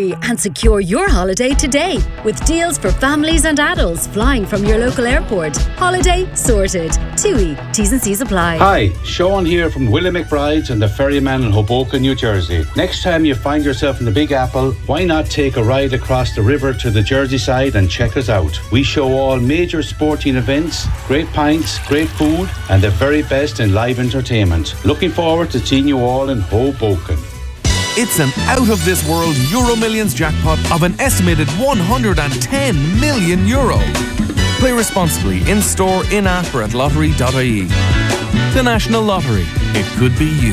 TUI and secure your holiday today with deals for families and adults flying from your local airport. Holiday sorted. TUI. T's and C's apply. Hi, Sean here from Willie McBride's and the Ferryman in Hoboken, New Jersey. Next time you find yourself in the Big Apple, why not take a ride across the river to the Jersey side and check us out? We show all major sporting events, great pints, great food, and the very best in live entertainment. Looking forward to seeing you all in Hoboken. It's an out-of-this-world Euro Millions jackpot of an estimated €110 million. Play responsibly in-store, in-app or at lottery.ie. The National Lottery. It could be you.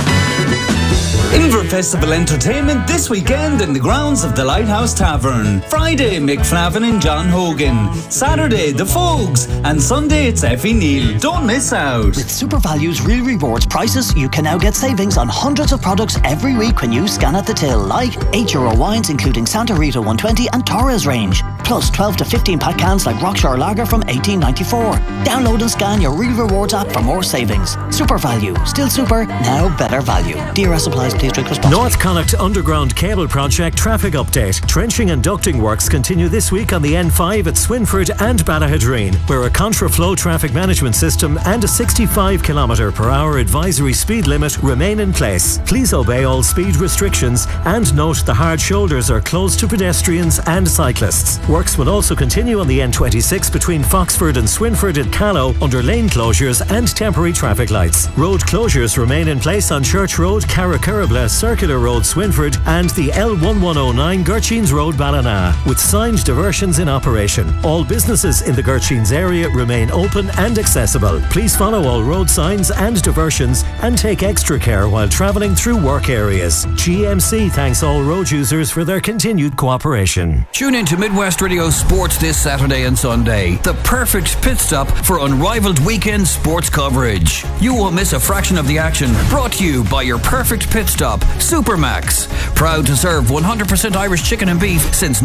Inver Festival entertainment this weekend in the grounds of the Lighthouse Tavern. Friday, Mick Flavin and John Hogan. Saturday, The Fogues. And Sunday, it's Effie Neal. Don't miss out. With SuperValue's Real Rewards prices, you can now get savings on hundreds of products every week when you scan at the till, like €8 wines including Santa Rita 120 and Torres range. Plus 12 to 15 pack cans like Rockshore Lager from $18.94. Download and scan your Real Rewards app for more savings. SuperValu. Still super, now better value. DRS supplies, please drink responsibly. North Connacht Underground Cable Project traffic update. Trenching and ducting works continue this week on the N5 at Swinford and Ballahadreen, where a contraflow traffic management system and a 65 km/h advisory speed limit remain in place. Please obey all speed restrictions and note the hard shoulders are closed to pedestrians and cyclists. Works will also continue on the N26 between Foxford and Swinford at Callow under lane closures and temporary traffic lights. Road closures remain in place on Church Road, Carracurabla, Circular Road, Swinford and the L1109 Gurcheens Road, Ballina, with signed diversions in operation. All businesses in the Gurcheens area remain open and accessible. Please follow all road signs and diversions and take extra care while travelling through work areas. GMC thanks all road users for their continued cooperation. Tune in to Midwest Radio Sports this Saturday and Sunday. The perfect pit stop for unrivaled weekend sports coverage. You won't miss a fraction of the action. Brought to you by your perfect pit stop, Supermax. Proud to serve 100% Irish chicken and beef since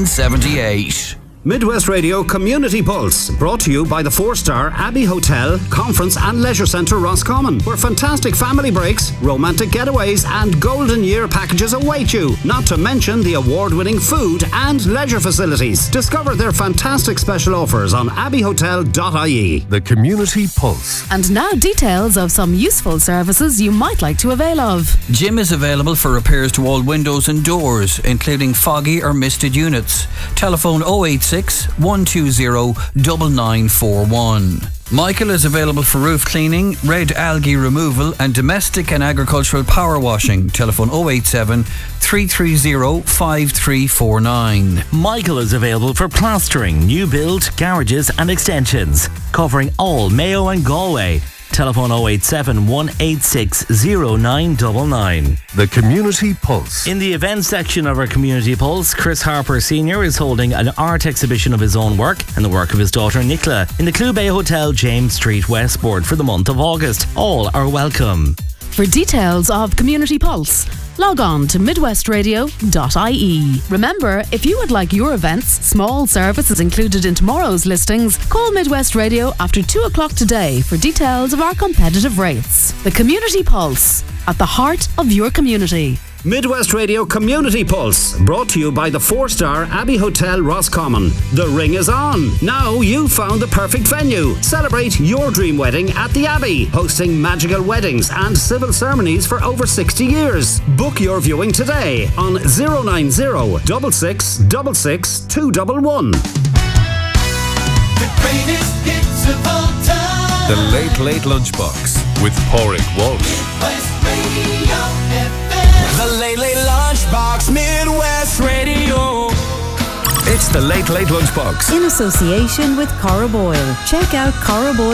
1978. Midwest Radio Community Pulse, brought to you by the 4-star Abbey Hotel, Conference and Leisure Centre Roscommon, where fantastic family breaks, romantic getaways and Golden Year packages await you, not to mention the award-winning food and leisure facilities. Discover their fantastic special offers on abbeyhotel.ie. The Community Pulse. And now details of some useful services you might like to avail of. Jim is available for repairs to all windows and doors, including foggy or misted units. Telephone 086 120 9941. Michael is available for roof cleaning, red algae removal and domestic and agricultural power washing. Telephone 087 330 5349. Michael is available for plastering, new build, garages and extensions, covering all Mayo and Galway. Telephone 087 186 0999. The Community Pulse. In the events section of our Community Pulse, Chris Harper Sr. is holding an art exhibition of his own work and the work of his daughter Nicola in the Clue Bay Hotel, James Street, Westport for the month of August. All are welcome. For details of Community Pulse, log on to midwestradio.ie. Remember, if you would like your events, small services included in tomorrow's listings, call Midwest Radio after 2 o'clock today for details of our competitive rates. The Community Pulse, at the heart of your community. Midwest Radio Community Pulse, brought to you by the 4-star Abbey Hotel Roscommon. The ring is on. Now you've found the perfect venue. Celebrate your dream wedding at the Abbey, hosting magical weddings and civil ceremonies for over 60 years. Book your viewing today on 090 6666 211. The greatest hits of all time. The Late Late Lunchbox with Pádraig Walsh. Midwest Radio FM. The Late Late Lunchbox, Midwest Radio. It's the Late Late Lunchbox. In association with Cora Boyle. Check out Cora Boyle